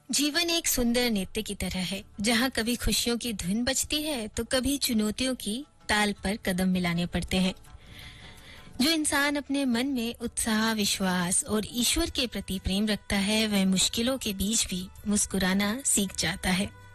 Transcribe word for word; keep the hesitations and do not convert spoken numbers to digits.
जीवन एक सुंदर नृत्य की तरह है, जहाँ कभी खुशियों की धुन बजती है तो कभी चुनौतियों की ताल पर कदम मिलाने पड़ते हैं। जो इंसान अपने मन में उत्साह, विश्वास और ईश्वर के प्रति प्रेम रखता है, वह मुश्किलों के बीच भी मुस्कुराना सीख जाता है।